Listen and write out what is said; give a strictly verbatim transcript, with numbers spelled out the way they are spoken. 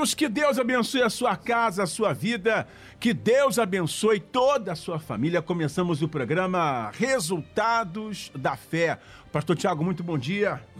Amigos, que Deus abençoe a sua casa, a sua vida, que Deus abençoe toda a sua família. Começamos o programa Resultados da Fé. Pastor Tiago, muito bom dia.